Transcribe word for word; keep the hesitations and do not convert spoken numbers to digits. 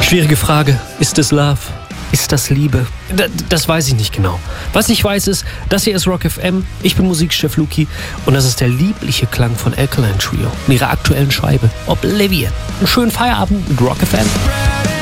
Schwierige Frage. Ist es Love? Ist das Liebe? D- das weiß ich nicht genau. Was ich weiß ist, das hier ist Rock F M, ich bin Musikchef Luki und das ist der liebliche Klang von Alkaline Trio und ihrer aktuellen Scheibe Oblivion. Einen schönen Feierabend mit Rock F M.